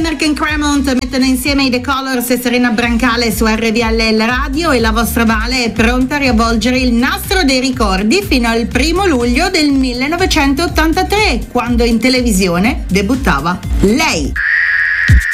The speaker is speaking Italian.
Mark and Cremont mettono insieme i The Colors e Serena Brancale su RVL Radio, e la vostra Vale è pronta a riavvolgere il nastro dei ricordi fino al 1 luglio del 1983, quando in televisione debuttava lei.